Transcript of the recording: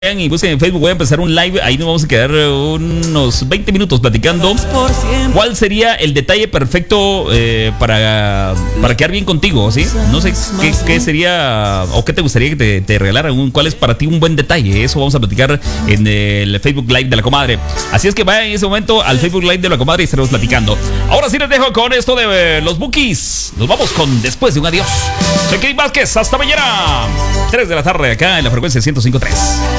Y busquen en Facebook, voy a empezar un live. Ahí nos vamos a quedar unos 20 minutos platicando cuál sería el detalle perfecto para quedar bien contigo, ¿sí? No sé qué sería o qué te gustaría que te regalaran, cuál es para ti un buen detalle. Eso vamos a platicar en el Facebook Live de La Comadre. Así es que vayan en ese momento al Facebook Live de La Comadre y estaremos platicando. Ahora sí les dejo con esto de los Bukis. Nos vamos con Después de un Adiós. Soy Kevin Vázquez, hasta mañana 3 de la tarde acá en la frecuencia 105.3.